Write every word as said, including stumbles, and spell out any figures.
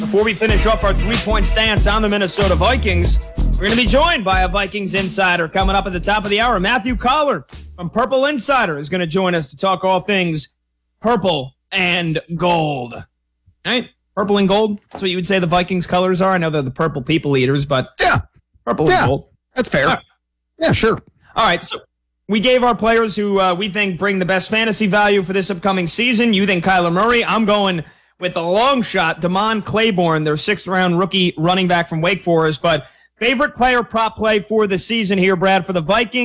Before we finish off our three-point stance on the Minnesota Vikings, we're going to be joined by a Vikings insider coming up at the top of the hour. Matthew Coller from Purple Insider is going to join us to talk all things purple and gold. All right? Purple and gold. That's what you would say the Vikings colors are. I know they're the purple people eaters, but yeah, purple yeah, and gold. That's fair. Right. Yeah, sure. All right, so we gave our players who uh, we think bring the best fantasy value for this upcoming season. You think Kyler Murray. I'm going with the long shot, Damon Claiborne, their sixth-round rookie running back from Wake Forest. But favorite player prop play for the season here, Brad, for the Vikings.